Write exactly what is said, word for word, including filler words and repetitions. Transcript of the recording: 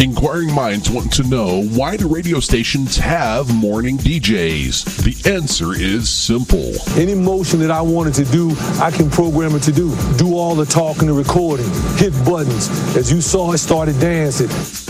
Inquiring minds want to know, why do radio stations have morning D Js? The answer is simple. Any motion that I wanted to do, I can program it to do. Do all the talking and recording, hit buttons. As you saw, it started dancing.